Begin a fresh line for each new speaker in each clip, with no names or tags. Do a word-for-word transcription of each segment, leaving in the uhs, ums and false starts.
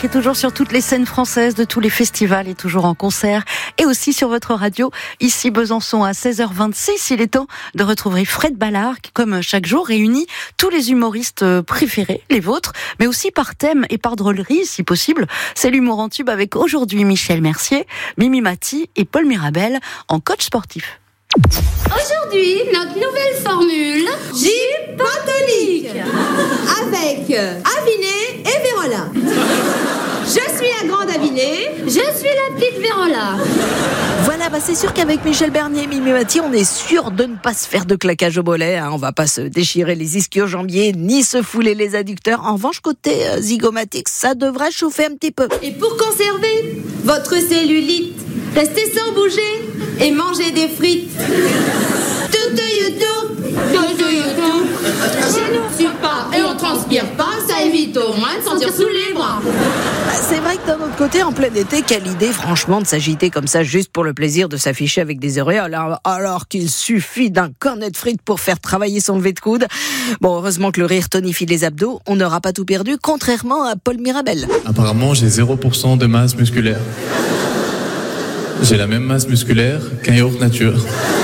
qui est toujours sur toutes les scènes françaises de tous les festivals et toujours en concert et aussi sur votre radio. Ici Besançon à seize heures vingt-six, il est temps de retrouver Fred Ballard qui, comme chaque jour, réunit tous les humoristes préférés, les vôtres, mais aussi par thème et par drôlerie si possible. C'est l'humour en tube avec aujourd'hui Michel Mercier, Mimi Mati et Paul Mirabel en coach sportif.
Aujourd'hui, notre nouvelle formule, Gym Tonic, avec Aviné et Vérola. Je suis la grande Aviné, je suis la petite Vérola.
Voilà, bah c'est sûr qu'avec Michel Bernier et Mimi Mati, on est sûr de ne pas se faire de claquage au mollet. Hein. On va pas se déchirer les ischio-jambiers, ni se fouler les adducteurs. En revanche, côté euh, zygomatique, ça devrait chauffer un petit peu.
Et pour conserver votre cellulite, restez sans bouger et mangez des frites. Tout YouTube, tout YouTube. Chez nous, on suit pas et on transpire pas, ça évite au moins de sentir sous les bras.
Bah, c'est vrai que d'un autre côté, en plein été, quelle idée franchement de s'agiter comme ça juste pour le plaisir de s'afficher avec des auréoles, alors, alors qu'il suffit d'un cornet de frites pour faire travailler son lever de coude. Bon, heureusement que le rire tonifie les abdos, on n'aura pas tout perdu, contrairement à Paul Mirabel.
Apparemment, j'ai zéro pour cent de masse musculaire. J'ai la même masse musculaire qu'un yaourt nature.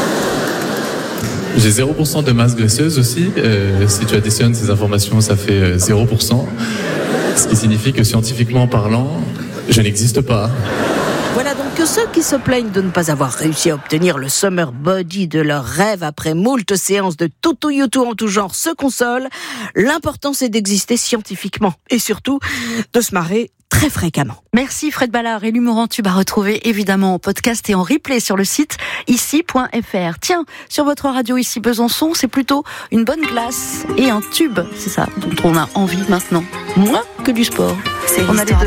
J'ai zéro pour cent de masse graisseuse aussi. Euh, si tu additionnes ces informations, ça fait euh, zéro pour cent. Ce qui signifie que scientifiquement parlant, je n'existe pas.
Voilà donc que ceux qui se plaignent de ne pas avoir réussi à obtenir le summer body de leur rêve après moult séances de toutou youtou en tout genre se consolent. L'important c'est d'exister scientifiquement et surtout de se marrer très fréquemment.
Merci Fred Ballard et l'humour en tube à retrouver évidemment en podcast et en replay sur le site ici point f r. Tiens, sur votre radio ici Besançon, c'est plutôt une bonne glace et un tube, c'est ça dont on a envie maintenant, moins que du sport.
C'est
on a les deux.